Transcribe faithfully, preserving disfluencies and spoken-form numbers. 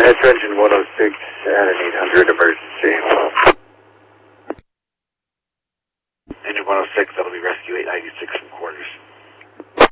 That's engine one oh six at an eight hundred emergency. Engine one oh six, that'll be rescue eight ninety-six from quarters.